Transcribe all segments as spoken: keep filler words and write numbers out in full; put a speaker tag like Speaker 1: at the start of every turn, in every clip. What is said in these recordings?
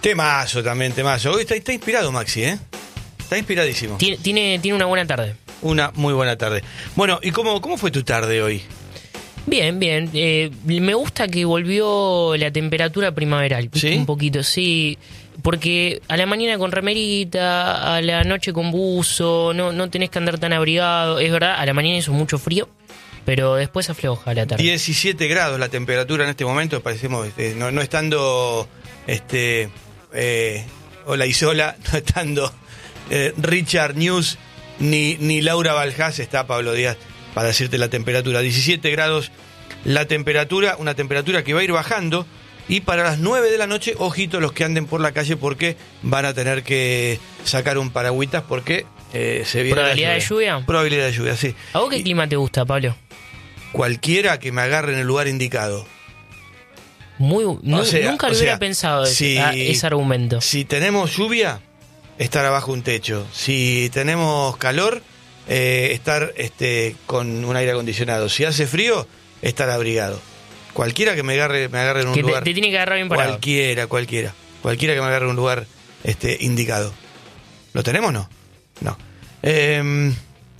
Speaker 1: Temazo también, temazo. Hoy está, está inspirado Maxi, ¿eh? Está inspiradísimo.
Speaker 2: Tiene, tiene, tiene una buena tarde.
Speaker 1: Una muy buena tarde. Bueno, ¿y cómo, cómo fue tu tarde hoy?
Speaker 2: Bien, bien. Eh, me gusta que volvió la temperatura primaveral.
Speaker 1: ¿Sí?
Speaker 2: Un poquito, sí. Porque a la mañana con remerita, a la noche con buzo, no, no tenés que andar tan abrigado. Es verdad, a la mañana hizo mucho frío, pero después afloja la tarde.
Speaker 1: diecisiete grados la temperatura en este momento, parecemos, este, no, no estando, este, eh, hola Isola, no estando eh, Richard News ni, ni Laura Baljás, está Pablo Díaz para decirte la temperatura. diecisiete grados la temperatura, una temperatura que va a ir bajando. Y para las nueve de la noche, ojito los que anden por la calle porque van a tener que sacar un paragüitas porque eh, se viene
Speaker 2: ¿Probabilidad
Speaker 1: la
Speaker 2: de lluvia?
Speaker 1: Probabilidad de lluvia, sí.
Speaker 2: ¿A vos qué
Speaker 1: Y
Speaker 2: clima te gusta, Pablo?
Speaker 1: cualquiera que me agarre en el lugar indicado.
Speaker 2: Muy, nu-
Speaker 1: O sea,
Speaker 2: nunca
Speaker 1: o
Speaker 2: lo hubiera
Speaker 1: sea,
Speaker 2: pensado
Speaker 1: si-
Speaker 2: ese, a- ese argumento.
Speaker 1: Si tenemos lluvia, estar abajo un techo. Si tenemos calor, eh, estar este, con un aire acondicionado. Si hace frío, estar abrigado. Cualquiera que me agarre, me agarre en un
Speaker 2: Que te,
Speaker 1: lugar.
Speaker 2: te tiene que agarrar bien parado.
Speaker 1: Cualquiera, cualquiera. Cualquiera que me agarre en un lugar este, indicado. ¿Lo tenemos o no? No. Eh,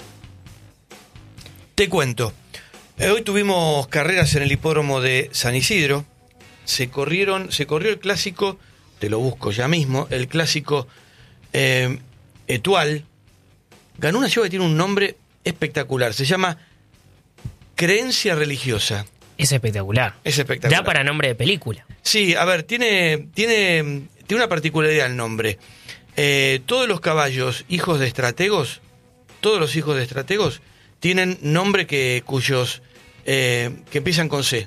Speaker 1: te cuento. Eh, Hoy tuvimos carreras en el hipódromo de San Isidro. Se corrieron, se corrió el clásico, te lo busco ya mismo, el clásico eh, Etual. Ganó una yegua que tiene un nombre espectacular. Se llama Creencia Religiosa.
Speaker 2: Es espectacular.
Speaker 1: Es espectacular.
Speaker 2: Da para nombre de película.
Speaker 1: Sí, a ver, tiene, tiene, tiene una particularidad el nombre. Eh, todos los caballos hijos de estrategos, todos los hijos de estrategos tienen nombre que cuyos eh, que empiezan con C.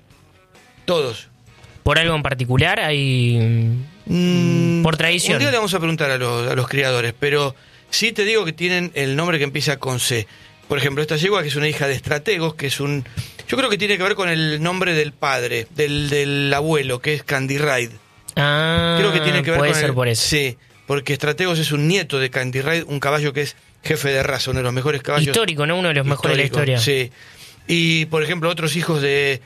Speaker 1: Todos.
Speaker 2: ¿Por algo en particular? Hay
Speaker 1: Mm,
Speaker 2: por tradición.
Speaker 1: Un día le vamos a preguntar a los, a los criadores, pero sí te digo que tienen el nombre que empieza con C. Por ejemplo, esta yegua que es una hija de estrategos, que es un... Yo creo que tiene que ver con el nombre del padre, del, del abuelo, que es Candy Ride.
Speaker 2: Ah,
Speaker 1: Creo que tiene que ver
Speaker 2: puede
Speaker 1: con
Speaker 2: ser
Speaker 1: el-
Speaker 2: por eso.
Speaker 1: Sí, porque Estrategos es un nieto de Candy Ride, un caballo que es jefe de raza, uno de los mejores caballos.
Speaker 2: Histórico, ¿no? Uno de los mejores de la
Speaker 1: Histórico,
Speaker 2: historia.
Speaker 1: Sí. Y, por ejemplo, otros hijos de,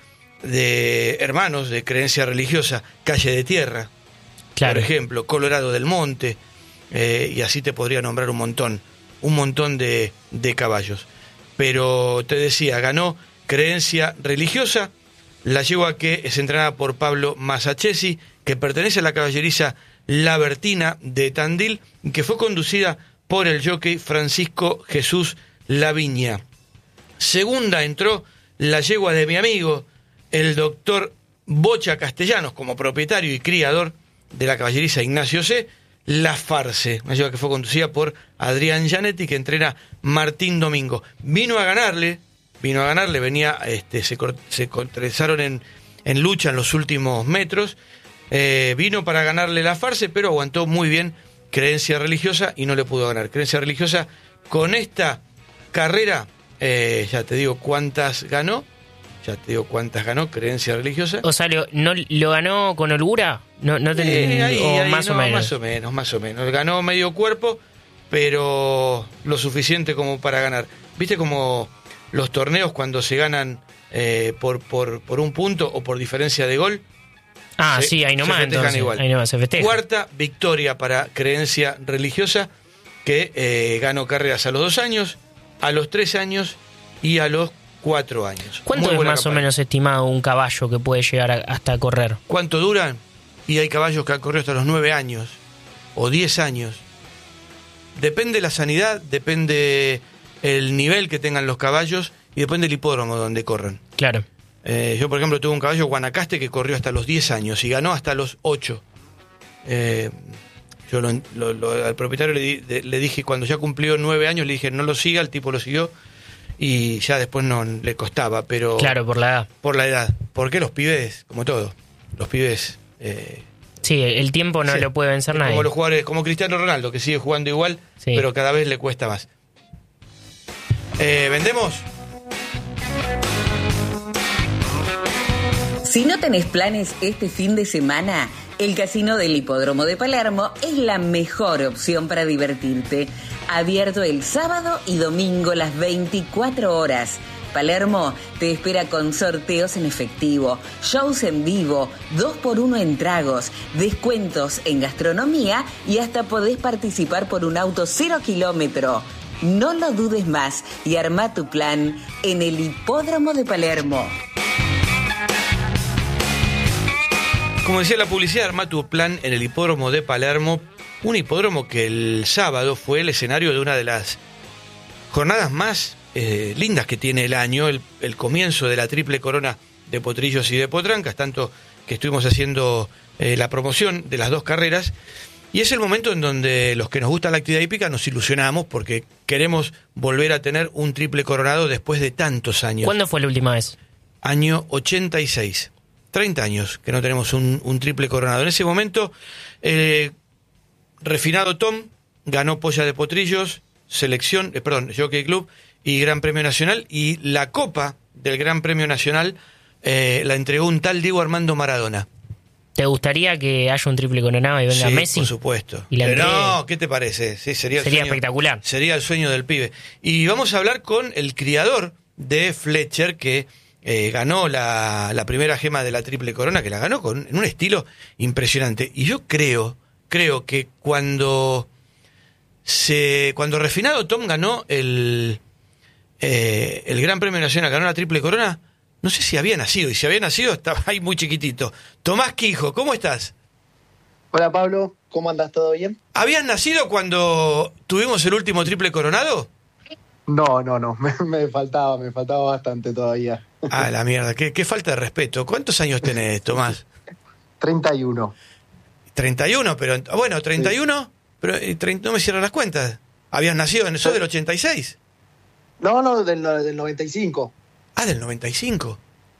Speaker 1: de hermanos de creencia religiosa, Calle de Tierra,
Speaker 2: Claro.
Speaker 1: por ejemplo, Colorado del Monte, eh, y así te podría nombrar un montón, un montón de, de caballos. Pero te decía, ganó Creencia Religiosa, la yegua que es entrenada por Pablo Masachesi, que pertenece a la caballeriza La Bertina de Tandil, y que fue conducida por el jockey Francisco Jesús Laviña. Segunda entró la yegua de mi amigo, el doctor Bocha Castellanos, como propietario y criador de la caballeriza Ignacio C., La Farce, una yegua que fue conducida por Adrián Gianetti, que entrena Martín Domingo. Vino a ganarle, vino a ganarle, venía, este, se, cor- se contrazaron en, en lucha en los últimos metros, eh, vino para ganarle La Farce, pero aguantó muy bien Creencia Religiosa y no le pudo ganar. Creencia Religiosa con esta carrera, eh, ya te digo cuántas ganó, ya te digo cuántas ganó Creencia Religiosa.
Speaker 2: O sea, ¿lo, no, ¿lo ganó con holgura? No, no ten-
Speaker 1: Eh, ahí,
Speaker 2: o
Speaker 1: ahí,
Speaker 2: más
Speaker 1: no,
Speaker 2: o menos.
Speaker 1: Más o menos, más o menos. Ganó medio cuerpo, pero lo suficiente como para ganar. ¿Viste como los torneos cuando se ganan eh, por, por, por un punto o por diferencia de gol?
Speaker 2: Ah,
Speaker 1: se-
Speaker 2: sí, ahí nomás,
Speaker 1: se festejan
Speaker 2: entonces.
Speaker 1: igual.
Speaker 2: Ahí nomás, se festeja.
Speaker 1: Cuarta victoria para Creencia Religiosa, que eh, ganó carreras a los dos años, a los tres años y a los cuatro años.
Speaker 2: ¿Cuánto
Speaker 1: Muy
Speaker 2: es
Speaker 1: buena
Speaker 2: más o
Speaker 1: campaña.
Speaker 2: menos estimado un caballo que puede llegar a- hasta correr?
Speaker 1: ¿Cuánto duran? Y hay caballos que han corrido hasta los nueve años o diez años. Depende la sanidad, depende el nivel que tengan los caballos y depende el hipódromo donde corran.
Speaker 2: Claro.
Speaker 1: Eh, yo, por ejemplo, tuve un caballo Guanacaste que corrió hasta los diez años y ganó hasta los ocho. Eh, yo lo- lo- lo- al propietario le, di- de- le dije, cuando ya cumplió nueve años, le dije, no lo siga, el tipo lo siguió y ya después no le costaba, pero...
Speaker 2: Claro, por la edad.
Speaker 1: Por la edad. Porque los pibes, como todo, los pibes... Eh,
Speaker 2: Sí, el tiempo no
Speaker 1: sí,
Speaker 2: lo puede vencer
Speaker 1: es
Speaker 2: nadie.
Speaker 1: como los jugadores, como Cristiano Ronaldo, que sigue jugando igual,
Speaker 2: Sí.
Speaker 1: pero cada vez le cuesta más. Eh, ¿Vendemos?
Speaker 3: Si no tenés planes este fin de semana, el Casino del Hipódromo de Palermo es la mejor opción para divertirte. Abierto el sábado y domingo las veinticuatro horas. Palermo te espera con sorteos en efectivo, shows en vivo, dos por uno en tragos, descuentos en gastronomía y hasta podés participar por un auto cero kilómetro. No lo dudes más y arma tu plan en el Hipódromo de Palermo.
Speaker 1: Como decía la publicidad, arma tu plan en el Hipódromo de Palermo, un hipódromo que el sábado fue el escenario de una de las jornadas más eh, lindas que tiene el año, el, el comienzo de la triple corona de Potrillos y de Potrancas, tanto que estuvimos haciendo eh, la promoción de las dos carreras, y es el momento en donde los que nos gusta la actividad hípica nos ilusionamos porque queremos volver a tener un triple coronado después de tantos años.
Speaker 2: ¿Cuándo fue la última vez?
Speaker 1: Año ochenta y seis, treinta años que no tenemos un, un triple coronado. En ese momento, eh, Refinado Tom ganó Polla de Potrillos, selección, eh, perdón, Jockey Club y Gran Premio Nacional, y la copa del Gran Premio Nacional eh, la entregó un tal Diego Armando Maradona.
Speaker 2: ¿Te gustaría que haya un triple coronado y venga
Speaker 1: Sí,
Speaker 2: Messi?
Speaker 1: por supuesto.
Speaker 2: Y la
Speaker 1: Pero
Speaker 2: entregue.
Speaker 1: no, ¿qué te parece? Sí, sería el
Speaker 2: Sería
Speaker 1: sueño,
Speaker 2: espectacular.
Speaker 1: Sería el sueño del pibe. Y vamos a hablar con el criador de Fletcher, que eh, ganó la, la primera gema de la triple corona, que la ganó con en un estilo impresionante. Y yo creo, creo que cuando se cuando Refinado Tom ganó el eh, el Gran Premio Nacional, ganó la triple corona, no sé si había nacido, y si había nacido estaba ahí muy chiquitito. Tomás Quijo, ¿cómo estás?
Speaker 4: Hola Pablo, ¿cómo andás? ¿Todo bien?
Speaker 1: ¿Habías nacido cuando tuvimos el último triple coronado?
Speaker 4: No, no, no, me, me faltaba, me faltaba bastante todavía.
Speaker 1: Ah, la mierda, qué, qué falta de respeto. ¿Cuántos años tenés, Tomás?
Speaker 4: treinta y uno.
Speaker 1: treinta y uno, pero bueno, treinta y uno, pero eh, treinta, no me cierran las cuentas. ¿Habías nacido en eso del ochenta y seis?
Speaker 4: No, no, del, del noventa y cinco.
Speaker 1: Ah, del noventa y cinco.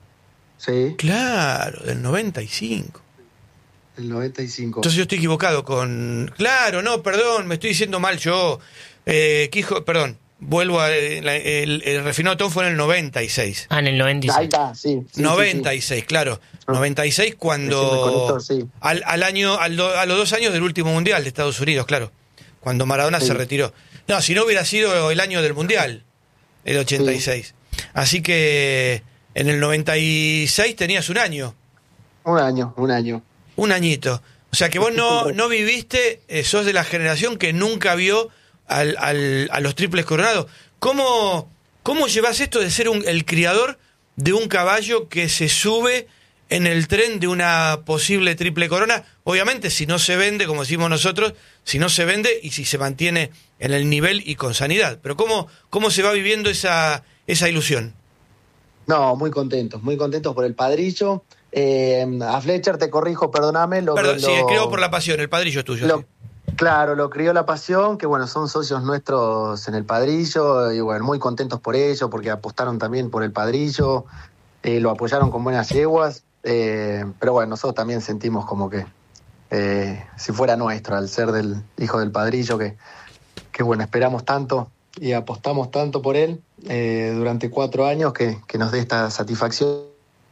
Speaker 4: Sí,
Speaker 1: Claro, del noventa y cinco.
Speaker 4: del noventa y cinco.
Speaker 1: Entonces yo estoy equivocado con... Claro, no, perdón, me estoy diciendo mal yo. Eh, Quijo, perdón, vuelvo a... El, el, el Refinado Tom fue en el noventa y seis.
Speaker 2: Ah, en el noventa y seis.
Speaker 4: Ahí está, sí. sí
Speaker 1: noventa y
Speaker 4: sí,
Speaker 1: seis, claro.
Speaker 4: Ah.
Speaker 1: noventa y seis
Speaker 4: Recién me
Speaker 1: cuando...
Speaker 4: conectó, sí.
Speaker 1: Al, al año, al do- a los dos años del último Mundial de Estados Unidos, claro. Cuando Maradona
Speaker 4: Sí.
Speaker 1: se retiró. No, si no hubiera sido el año del Mundial, el ochenta y seis. Así que en el noventa y seis tenías un año,
Speaker 4: Un año, un año.
Speaker 1: un añito. O sea que vos no, no viviste, eh, sos de la generación que nunca vio al, al, a los triples coronados. ¿Cómo, cómo llevas esto de ser un, el criador de un caballo que se sube en el tren de una posible triple corona? Obviamente, si no se vende, como decimos nosotros, si no se vende y si se mantiene en el nivel y con sanidad. Pero ¿cómo, cómo se va viviendo esa, esa ilusión?
Speaker 4: No, muy contentos, muy contentos por el padrillo. Eh, a Fletcher, te corrijo, perdóname. Lo,
Speaker 1: Perdón,
Speaker 4: lo,
Speaker 1: sí, creo por la pasión, el padrillo es tuyo.
Speaker 4: lo-
Speaker 1: Sí.
Speaker 4: Claro, lo crió la pasión, que bueno, son socios nuestros en el padrillo, y bueno, muy contentos por ello, porque apostaron también por el padrillo, eh, lo apoyaron con buenas yeguas, eh, pero bueno, nosotros también sentimos como que eh, si fuera nuestro, al ser del hijo del padrillo, que, que bueno, esperamos tanto y apostamos tanto por él eh, durante cuatro años, que, que nos dé esta satisfacción.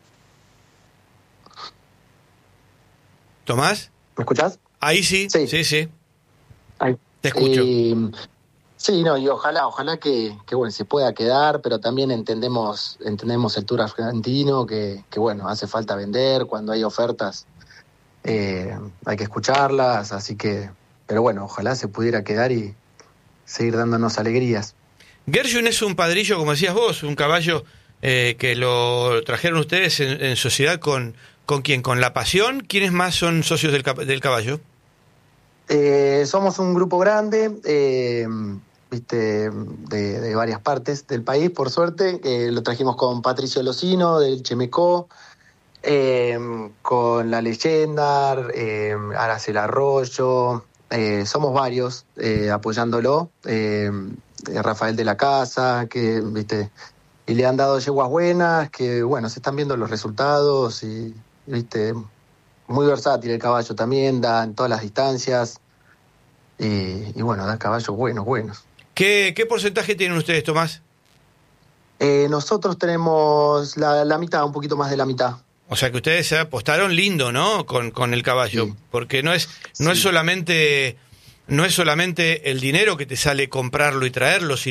Speaker 1: ¿Tomás?
Speaker 4: ¿Me escuchás?
Speaker 1: Ahí sí, sí, sí.
Speaker 4: Sí. Ahí.
Speaker 1: Te escucho.
Speaker 4: Y, sí, no, y ojalá, ojalá que, que bueno, se pueda quedar, pero también entendemos, entendemos el Tour argentino, que, que bueno, hace falta vender, cuando hay ofertas eh, hay que escucharlas, así que, pero bueno, ojalá se pudiera quedar y seguir dándonos alegrías.
Speaker 1: Gershwin es un padrillo, como decías vos, un caballo eh, que lo trajeron ustedes en, en sociedad con, ¿con quién? ¿Con La Pasión? ¿Quiénes más son socios del, cap- del caballo?
Speaker 4: Eh, somos un grupo grande, eh, viste, de, de varias partes del país, por suerte. Eh, lo trajimos con Patricio Locino, del Chemecó, eh, con La Leyenda, eh, Aracel Arroyo. Eh, somos varios eh, apoyándolo. Eh, Rafael de la Casa, que, viste, y le han dado yeguas buenas, que, bueno, se están viendo los resultados y, viste, muy versátil el caballo también, da en todas las distancias y, y bueno, da caballos buenos, buenos.
Speaker 1: ¿Qué, qué porcentaje tienen ustedes, Tomás?
Speaker 4: Eh, nosotros tenemos la, la mitad, un poquito más de la mitad.
Speaker 1: O sea que ustedes se apostaron lindo, ¿no? Con, con el caballo,
Speaker 4: Sí.
Speaker 1: porque no es no
Speaker 4: Sí.
Speaker 1: es solamente no es solamente el dinero que te sale comprarlo y traerlo, sino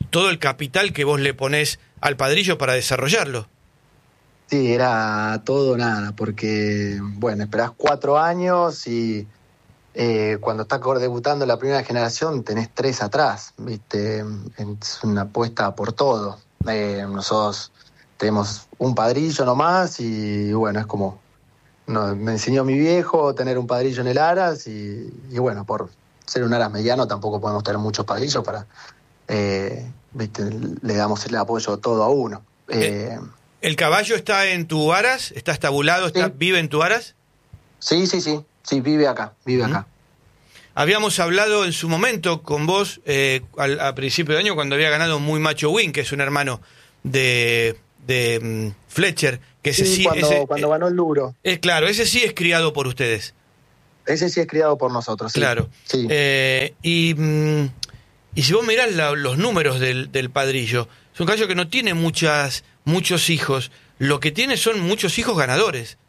Speaker 1: todo el capital que vos le ponés al padrillo para desarrollarlo.
Speaker 4: Sí, era todo o nada, porque, bueno, esperás cuatro años y eh, cuando estás debutando la primera generación tenés tres atrás, ¿viste? Es una apuesta por todo. Eh, nosotros tenemos un padrillo nomás y, bueno, es como, no, me enseñó mi viejo tener un padrillo en el Aras y, y bueno, por ser un Aras mediano tampoco podemos tener muchos padrillos para, eh, ¿viste? Le damos el apoyo todo a uno. Eh,
Speaker 1: Eh. ¿El caballo está en tu Aras? ¿Está estabulado? Está,
Speaker 4: sí.
Speaker 1: ¿Vive en tu Aras?
Speaker 4: Sí, sí, sí, sí, vive acá, vive uh-huh. acá.
Speaker 1: Habíamos hablado en su momento con vos eh, al, a principio de año cuando había ganado Muy Macho Win, que es un hermano de, de um, Fletcher, que ese
Speaker 4: sí,
Speaker 1: sí...
Speaker 4: cuando,
Speaker 1: ese,
Speaker 4: cuando
Speaker 1: eh,
Speaker 4: ganó el Luro.
Speaker 1: Eh, claro, ese sí es criado por ustedes.
Speaker 4: Ese sí es criado por nosotros, sí.
Speaker 1: Claro.
Speaker 4: Sí.
Speaker 1: Eh, y, um, y si vos mirás la, los números del, del padrillo, es un caballo que no tiene muchas... muchos hijos, lo que tiene son muchos hijos ganadores.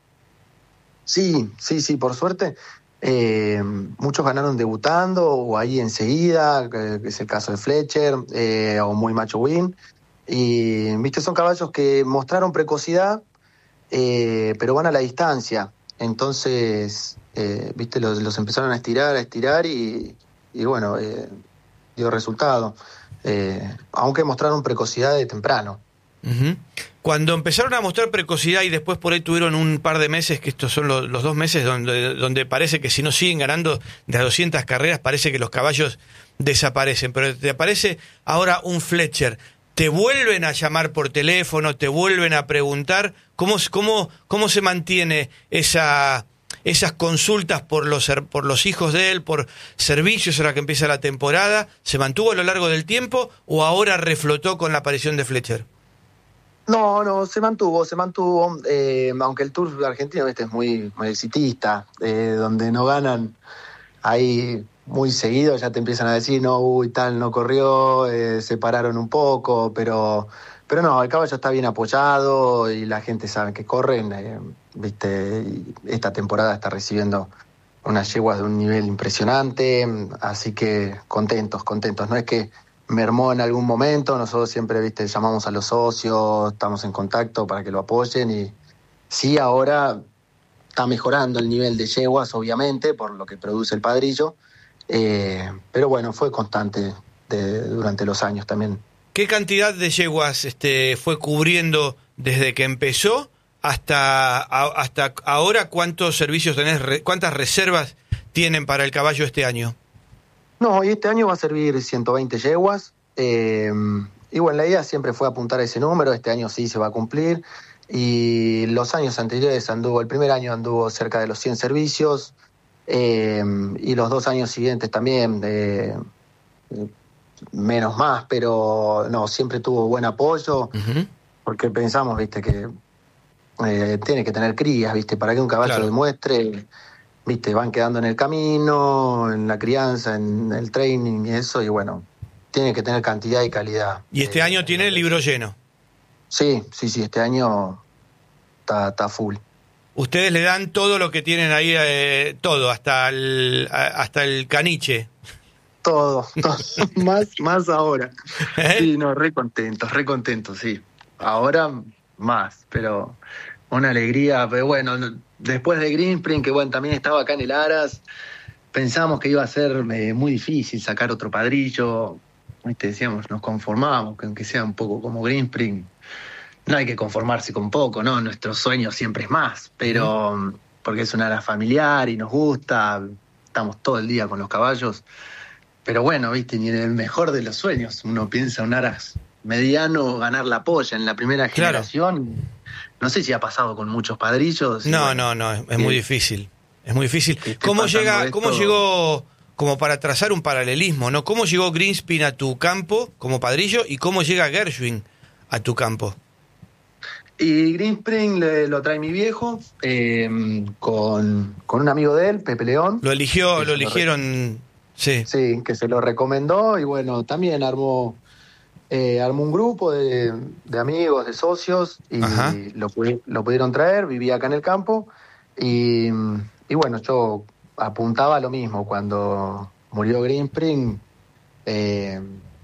Speaker 4: Sí, sí, sí, por suerte. Eh, muchos ganaron debutando o ahí enseguida, que, que es el caso de Fletcher, eh, o Muy Macho Win. Y, viste, son caballos que mostraron precocidad, eh, pero van a la distancia. Entonces, eh, viste, los, los empezaron a estirar, a estirar y, y bueno, eh, dio resultado. Eh, aunque mostraron precocidad de temprano.
Speaker 1: Uh-huh. Cuando empezaron a mostrar precocidad y después por ahí tuvieron un par de meses, que estos son los, los dos meses donde, donde parece que si no siguen ganando de a doscientas carreras, parece que los caballos desaparecen. Pero te aparece ahora un Fletcher, te vuelven a llamar por teléfono, te vuelven a preguntar cómo, cómo, cómo se mantiene esa, esas consultas por los, por los hijos de él, por servicios ahora que empieza la temporada. ¿Se mantuvo a lo largo del tiempo o ahora reflotó con la aparición de Fletcher?
Speaker 4: No, no, se mantuvo, se mantuvo, eh, aunque el Tour argentino este es muy, muy exitista, eh, donde no ganan ahí muy seguido, ya te empiezan a decir, no, uy, tal, no corrió, eh, se pararon un poco, pero, pero no, el caballo está bien apoyado y la gente sabe que corren, eh, viste, y esta temporada está recibiendo unas yeguas de un nivel impresionante, así que contentos, contentos, no es que mermó en algún momento, nosotros siempre, viste, llamamos a los socios, estamos en contacto para que lo apoyen y sí, ahora está mejorando el nivel de yeguas, obviamente, por lo que produce el padrillo, eh, pero bueno, fue constante de, durante los años también.
Speaker 1: ¿Qué cantidad de yeguas este, fue cubriendo desde que empezó hasta, a, hasta ahora? ¿Cuántos servicios tenés, cuántas reservas tienen para el caballo este año?
Speaker 4: No, y este año va a servir ciento veinte yeguas, eh, y bueno, la idea siempre fue apuntar a ese número, este año sí se va a cumplir, y los años anteriores anduvo, el primer año anduvo cerca de los cien servicios, eh, y los dos años siguientes también, eh, menos más, pero no, siempre tuvo buen apoyo, uh-huh. porque pensamos, viste, que eh, tiene que tener crías, viste, para que un caballo claro. demuestre... Viste, van quedando en el camino, en la crianza, en el training y eso, y bueno, tiene que tener cantidad y calidad.
Speaker 1: ¿Y este eh, año tiene el libro lleno?
Speaker 4: Sí, sí, sí, este año está, está full.
Speaker 1: Ustedes le dan todo lo que tienen ahí, eh, todo, hasta el, hasta el caniche.
Speaker 4: Todo, todo. más, más ahora. ¿Eh? Sí, no, re contentos, re contentos, sí. Ahora más, pero una alegría, pero bueno... Después de Greenspring, que bueno, también estaba acá en el Aras, pensamos que iba a ser eh, muy difícil sacar otro padrillo. ¿Viste? Decíamos, nos conformamos, que aunque sea un poco como Greenspring, no hay que conformarse con poco, ¿no? Nuestro sueño siempre es más, pero uh-huh. porque es un Aras familiar y nos gusta, estamos todo el día con los caballos. Pero bueno, ¿viste? Ni en el mejor de los sueños uno piensa un Aras mediano ganar la polla en la primera
Speaker 1: claro.
Speaker 4: generación. No sé si ha pasado con muchos padrillos.
Speaker 1: No, bueno, no, no, es, es muy difícil. Es muy difícil. ¿Cómo llega, esto... cómo llegó, como para trazar un paralelismo, ¿no? ¿Cómo llegó Greenspring a tu campo como padrillo y cómo llega Gershwin a tu campo?
Speaker 4: Y Greenspring le, lo trae mi viejo eh, con, con un amigo de él, Pepe León.
Speaker 1: Lo eligió, lo eligieron,
Speaker 4: re...
Speaker 1: sí.
Speaker 4: Sí, que se lo recomendó y bueno, también armó... Eh, armó un grupo de, de amigos, de socios y lo, lo pudieron traer, vivía acá en el campo y, y bueno, yo apuntaba a lo mismo cuando murió Greenspring, eh,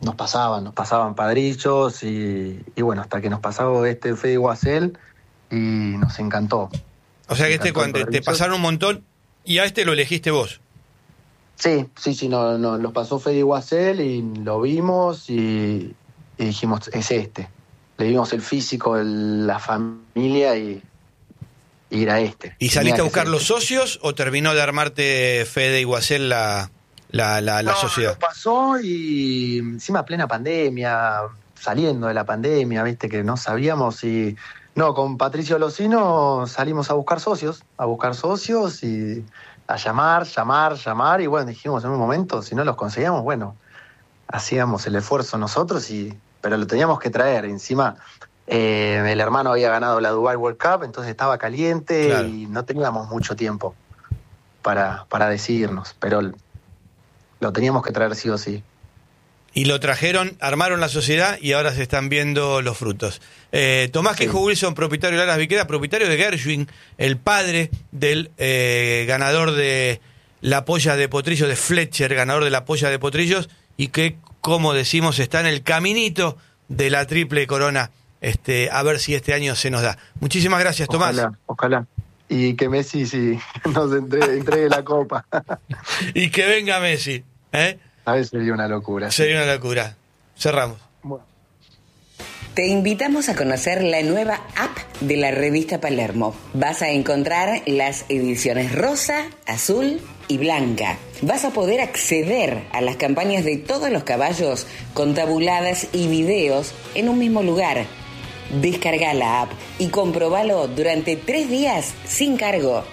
Speaker 4: nos pasaban, nos pasaban padrillos y, y bueno, hasta que nos pasaba este Fede Guasel y nos encantó.
Speaker 1: O sea que este cuando te pasaron un montón y a este lo elegiste vos.
Speaker 4: Sí, sí, sí, no, no, los pasó Fede Guasel y lo vimos y, y dijimos, es este. Le vimos el físico, el, la familia y, y era este.
Speaker 1: ¿Y saliste a buscar
Speaker 4: este.
Speaker 1: los socios o terminó de armarte Fede y Guasel la, la, la, la
Speaker 4: no,
Speaker 1: sociedad?
Speaker 4: Lo pasó y encima plena pandemia, saliendo de la pandemia, viste que no sabíamos y... No, con Patricio Locino salimos a buscar socios, a buscar socios y a llamar, llamar, llamar y bueno, dijimos en un momento, si no los conseguíamos, bueno, hacíamos el esfuerzo nosotros y... pero lo teníamos que traer. Encima, eh, el hermano había ganado la Dubai World Cup, entonces estaba caliente claro. y no teníamos mucho tiempo para, para decidirnos, pero lo teníamos que traer sí o sí.
Speaker 1: Y lo trajeron, armaron la sociedad y ahora se están viendo los frutos. Eh, Tomás Queijo sí. Wilson, propietario de Alas Viqueras, propietario de Gershwin, el padre del eh, ganador de la polla de potrillos, de Fletcher, ganador de la polla de potrillos, y que, como decimos, está en el caminito de la triple corona, este, a ver si este año se nos da. Muchísimas gracias, Tomás.
Speaker 4: Ojalá, ojalá. Y que Messi sí nos entregue, entregue la copa.
Speaker 1: Y que venga Messi, ¿eh?
Speaker 4: A ver, sería una locura.
Speaker 1: Sería sí. una locura. Cerramos.
Speaker 4: Bueno.
Speaker 3: Te invitamos a conocer la nueva app de la revista Palermo. Vas a encontrar las ediciones rosa, azul y blanca. Vas a poder acceder a las campañas de todos los caballos con tabuladas y videos en un mismo lugar. Descarga la app y comprobalo durante tres días sin cargo.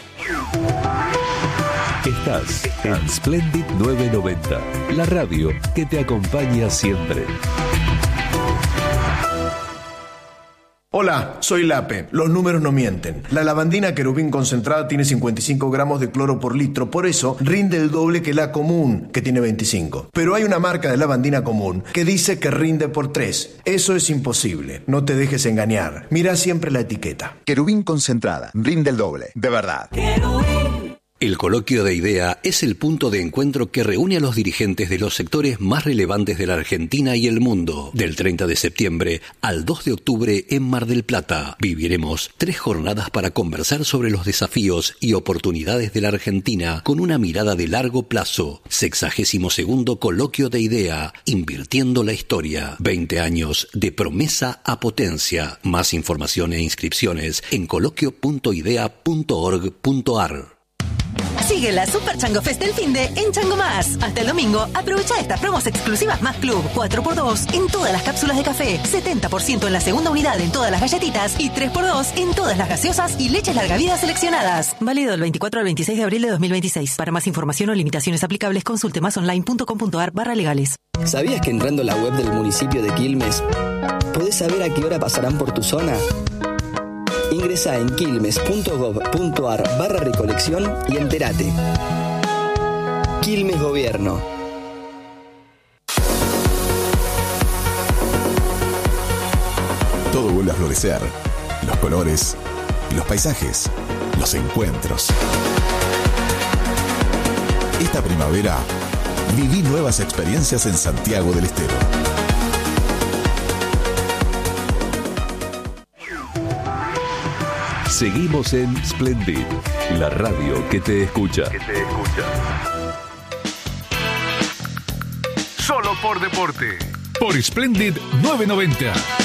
Speaker 5: Estás en Splendid novecientos noventa, la radio que te acompaña siempre.
Speaker 6: Hola, soy Lape. Los números no mienten. La lavandina querubín concentrada tiene cincuenta y cinco gramos de cloro por litro, por eso rinde el doble que la común, que tiene veinticinco. Pero hay una marca de lavandina común que dice que rinde por tres. Eso es imposible. No te dejes engañar. Mira siempre la etiqueta.
Speaker 7: Querubín concentrada, rinde el doble, de verdad.
Speaker 8: Querubín. El Coloquio de IDEA es el punto de encuentro que reúne a los dirigentes de los sectores más relevantes de la Argentina y el mundo. Del treinta de septiembre al dos de octubre en Mar del Plata, viviremos tres jornadas para conversar sobre los desafíos y oportunidades de la Argentina con una mirada de largo plazo. Sexagésimo segundo Coloquio de IDEA, invirtiendo la historia. veinte años de promesa a potencia. Más información e inscripciones en coloquio punto idea punto org punto ar.
Speaker 9: Sigue la Super Chango Fest del finde en Chango Más. Hasta el domingo, aprovecha estas promos exclusivas Más Club. cuatro por dos en todas las cápsulas de café, setenta por ciento en la segunda unidad en todas las galletitas y tres por dos en todas las gaseosas y leches larga vida seleccionadas. Válido del veinticuatro al veintiséis de abril de dos mil veintiséis. Para más información o limitaciones aplicables, consulte másonline punto com punto ar barra legales.
Speaker 10: ¿Sabías que entrando a la web del municipio de Quilmes podés saber a qué hora pasarán por tu zona? Ingresa en quilmes punto gob punto ar barra recolección y entérate. Quilmes Gobierno.
Speaker 7: Todo vuelve a florecer. Los colores, los paisajes, los encuentros. Esta primavera, viví nuevas experiencias en Santiago del Estero.
Speaker 5: Seguimos en Splendid, la radio que te escucha.
Speaker 11: Que te escucha. Solo por deporte. Por Splendid novecientos noventa.